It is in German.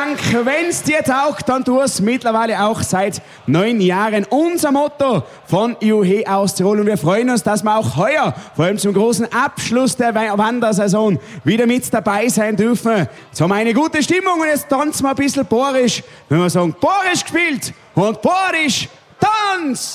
Dank. Wenn es dir taugt, dann tu es mittlerweile auch seit 9 Jahren. Unser Motto von Juhe aus Tirol. Und wir freuen uns, dass wir auch heuer, vor allem zum großen Abschluss der Wandersaison, wieder mit dabei sein dürfen. Jetzt haben wir eine gute Stimmung und jetzt tanzen wir ein bisschen bohrisch. Wenn wir sagen, bohrisch gespielt und bohrisch Tanz!